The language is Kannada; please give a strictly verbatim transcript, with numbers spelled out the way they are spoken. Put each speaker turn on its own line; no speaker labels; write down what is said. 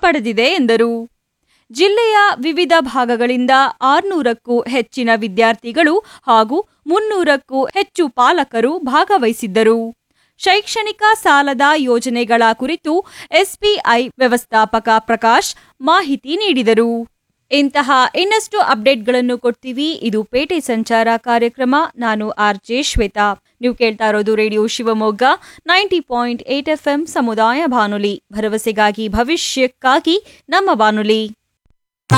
ಪಡೆದಿದೆ ಎಂದರು. ಜಿಲ್ಲೆಯ ವಿವಿಧ ಭಾಗಗಳಿಂದ ಆರುನೂರಕ್ಕೂ ಹೆಚ್ಚಿನ ವಿದ್ಯಾರ್ಥಿಗಳು ಹಾಗೂ ಮುನ್ನೂರಕ್ಕೂ ಹೆಚ್ಚು ಪಾಲಕರು ಭಾಗವಹಿಸಿದ್ದರು. ಶೈಕ್ಷಣಿಕ ಸಾಲದ ಯೋಜನೆಗಳ ಕುರಿತು ಎಸ್ಬಿಐ ವ್ಯವಸ್ಥಾಪಕ ಪ್ರಕಾಶ್ ಮಾಹಿತಿ ನೀಡಿದರು. ಇಂತಹ ಇನ್ನಷ್ಟು ಅಪ್ಡೇಟ್ಗಳನ್ನು ಕೊಡ್ತೀವಿ. ಇದು ಪೇಟೆ ಸಂಚಾರ ಕಾರ್ಯಕ್ರಮ. ನಾನು ಆರ್ ಜೆ ಶ್ವೇತಾ. ನೀವು ಕೇಳ್ತಾ ಇರೋದು radio Shivamogga ninety point eight F M ಸಮುದಾಯ ಬಾನುಲಿ, ಭರವಸೆಗಾಗಿ ಭವಿಷ್ಯಕ್ಕಾಗಿ ನಮ್ಮ ಬಾನುಲಿ.